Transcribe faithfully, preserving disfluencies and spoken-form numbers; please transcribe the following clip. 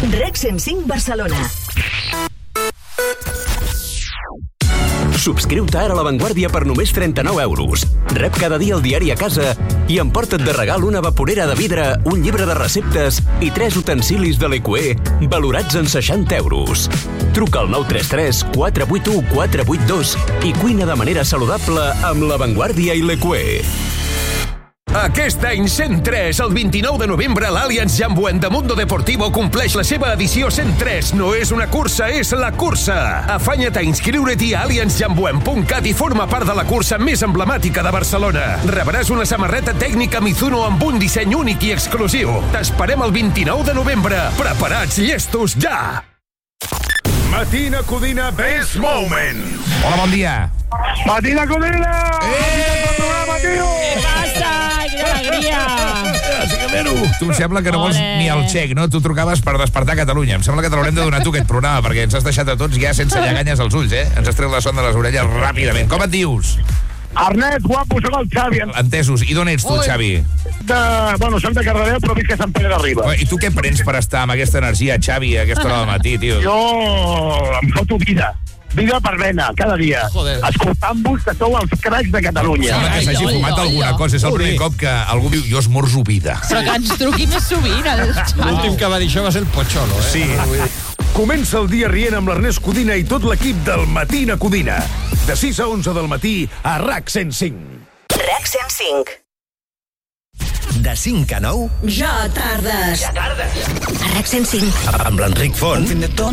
REC cent cinc Barcelona. Subscriu-te ara a La Vanguardia per només trenta-nou euros. Rep cada dia el diari a casa i emporta't de regal una vaporera de vidre, un llibre de receptes i tres utensilis de l'E Q E valorats en seixanta euros. Truca al nou tres tres quatre vuit u quatre vuit dos i cuina de manera saludable amb La Vanguardia i l'E Q E. Aquest any cent tres, el vint-i-nou de novembre, l'Allianz Jambuent de Mundo Deportivo compleix la seva edició cent tres. No és una cursa, és la cursa. Afanya't a inscriure't a allianz jambuent punt cat i forma part de la cursa més emblemàtica de Barcelona. Rebràs una samarreta tècnica Mizuno amb un disseny únic i exclusiu. T'esperem el vint-i-nou de novembre. Preparats, llestos, ja! Matina Codina Best Moment. Hola, bon dia. Matina Codina! Eh! Programa, tio! Què passa? Quina alegria! Tu em sembla que no vols ni el xec, no? Tu trucaves per despertar Catalunya. Em sembla que te l'haurem de donar tu, aquest programa, perquè ens has deixat a tots ja sense lleganyes als ulls, eh? Ens has tret la son de les orelles ràpidament. Com et dius? Ernest, guapo, soc el Xavi. Entesos. I d'on ets tu, Xavi? De... Bueno, soc de Cardedeu, però visc a Sant Pere de Ribes. I tu què prens per estar amb aquesta energia, Xavi, a aquesta hora del matí, tio? Jo em foto vida. Vida per vena, cada dia. Joder. Escoltant-vos, que sou els cracs de Catalunya. Sembla que s'hagi Ai, fumat ai, alguna ai. cosa. És el primer cop que algú diu jo esmorzo vida. Però que ens truqui més sovint, el Xavi. L'últim que va dir això va ser el Pocholo, eh? Sí. Comença el dia rient amb l'Ernest Codina i tot l'equip del Matina Codina. De sis a onze del matí a RAC cent cinc. RAC cent cinc. De cinc a nou, Ja tardes. ja tardes. A RAC cent cinc. Amb l'Enric Font